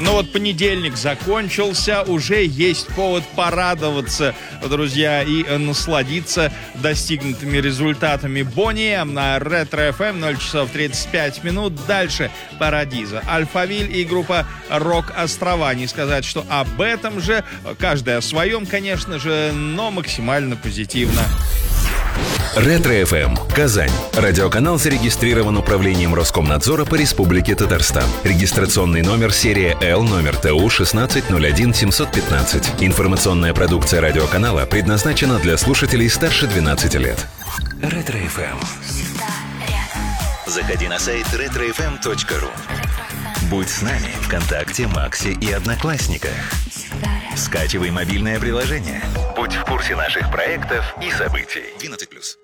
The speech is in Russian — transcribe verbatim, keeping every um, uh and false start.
Ну вот понедельник закончился, уже есть повод порадоваться, друзья, и насладиться достигнутыми результатами. Boney M на Ретро эф эм, ноль часов тридцать пять минут. Дальше Парадиза, Альфавиль и группа Рок Острова. Не сказать, что об этом же, каждый о своем, конечно же, но максимально позитивно. Ретро эф эм, Казань. Радиоканал зарегистрирован управлением Роскомнадзора по Республике Татарстан. Регистрационный номер серия Л, номер Т У шестнадцать ноль один семьсот пятнадцать. Информационная продукция радиоканала предназначена для слушателей старше двенадцати лет. Ретро эф эм. Заходи на сайт ретро эф эм точка ру. Будь с нами ВКонтакте, Максе и Одноклассниках. Скачивай мобильное приложение. Будь в курсе наших проектов и событий. двенадцать плюс.